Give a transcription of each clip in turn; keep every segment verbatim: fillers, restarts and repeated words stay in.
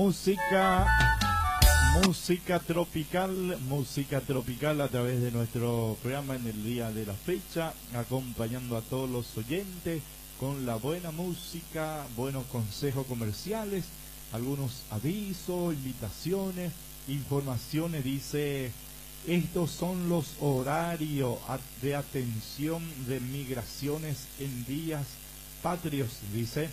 Música, música tropical, música tropical a través de nuestro programa en el día de la fecha, acompañando a todos los oyentes con la buena música, buenos consejos comerciales, algunos avisos, invitaciones, informaciones. Dice, estos son los horarios de atención de migraciones en días patrios, dice.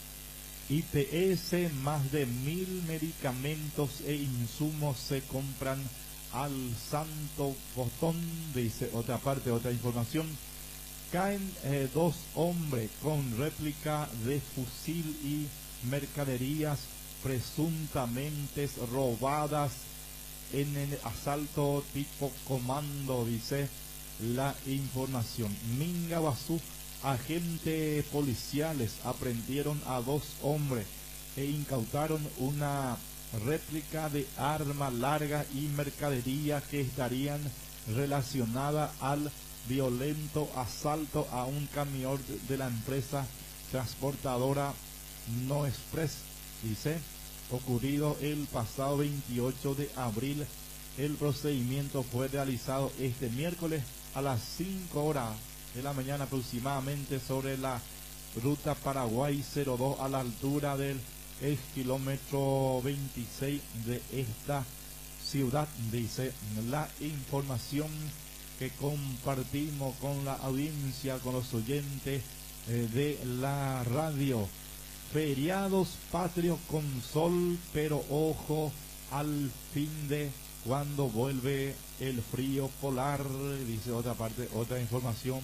I P S, más de mil medicamentos e insumos se compran al Santo Botón, dice otra parte, otra información. Caen eh, dos hombres con réplica de fusil y mercaderías presuntamente robadas en el asalto tipo comando, dice la información. Mingaguazú, agentes policiales aprendieron a dos hombres e incautaron una réplica de arma larga y mercadería que estarían relacionadas al violento asalto a un camión de la empresa transportadora No Express, dice, ocurrido el pasado veintiocho de abril. El procedimiento fue realizado este miércoles a las cinco horas de la mañana aproximadamente sobre la ruta Paraguay cero dos a la altura del ex kilómetro veintiséis de esta ciudad, dice la información que compartimos con la audiencia, con los oyentes eh, de la radio. Feriados patrios con sol, pero ojo al fin de cuando vuelve el frío polar, dice otra parte, otra información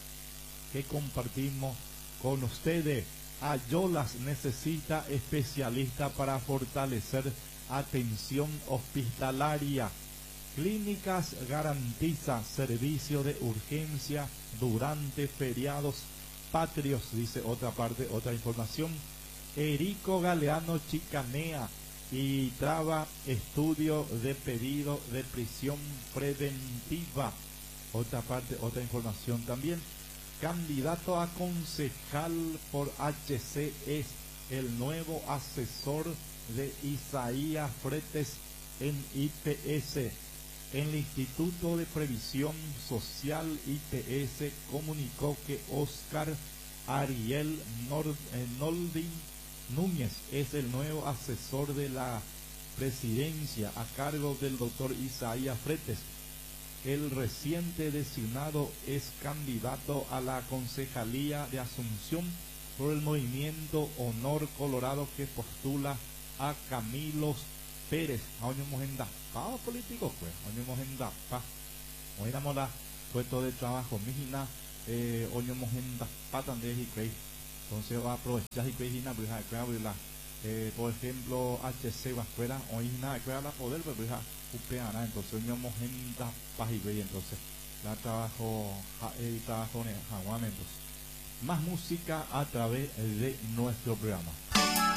que compartimos con ustedes. Ayolas necesita especialista para fortalecer atención hospitalaria. Clínicas garantiza servicio de urgencia durante feriados patrios, dice otra parte, otra información. Erico Galeano chicanea y traba estudio de pedido de prisión preventiva. Otra parte, otra información también. Candidato a concejal por H C es el nuevo asesor de Isaías Fretes en I P S. El Instituto de Previsión Social I P S comunicó que Oscar Ariel Nord, eh, Noldin Núñez es el nuevo asesor de la presidencia a cargo del doctor Isaías Fretes. El reciente designado es candidato a la concejalía de Asunción por el movimiento Honor Colorado, que postula a Camilo Pérez. Hoy hemos endapado políticos, pues. Hoy hemos endapado. Hoy éramos la puesto de trabajo, mijina. Eh, hoy hemos endapado también y creí. Entonces va a aprovechar y creí, la eh, por ejemplo, H C va fuera, hoy nada, que la poder, pero ya upeana, entonces hoy hemos endapado y creí, entonces la trabajo, el trabajo en Jaguán, entonces. Más música a través de nuestro programa.